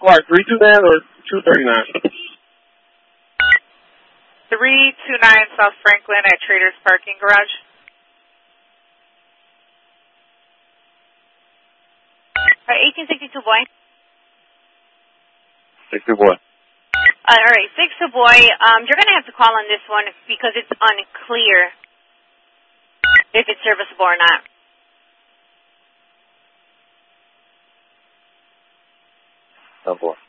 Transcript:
Clark, 329 or 239? 329 South Franklin at Traders Parking Garage. 1862 boy. 62 boy. All right, 62 boy. You're going to have to call on this one because it's unclear if it's serviceable or not. Oh boy.